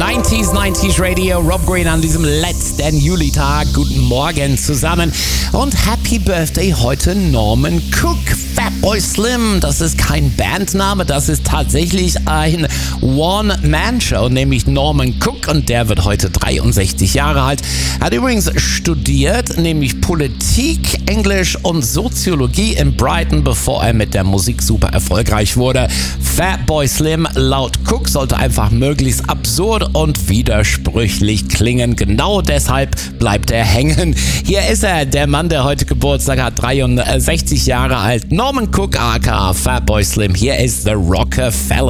90s Radio, Rob Green an diesem letzten Julitag. Guten Morgen zusammen und Happy Birthday heute Norman Cook. Fatboy Slim, das ist kein Bandname, das ist tatsächlich ein One-Man-Show, nämlich Norman Cook, und der wird heute 63 Jahre alt. Er hat übrigens studiert, nämlich Politik, Englisch und Soziologie in Brighton, bevor er mit der Musik super erfolgreich wurde. Fatboy Slim laut Cook sollte einfach möglichst absurd und widersprüchlich klingen. Genau deshalb bleibt er hängen. Hier ist er, der Mann, der heute Geburtstag hat, 63 Jahre alt. Norman Cook, aka Fatboy Slim. Hier ist The Rockefeller.